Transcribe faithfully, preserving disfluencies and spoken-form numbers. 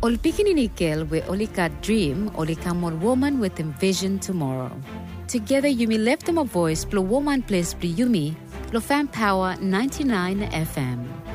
Ol pikininikil we olika dream olika more woman with envision tomorrow. Together you may lift them a voice, blow woman place, yumi, blow fan power ninety-nine F M.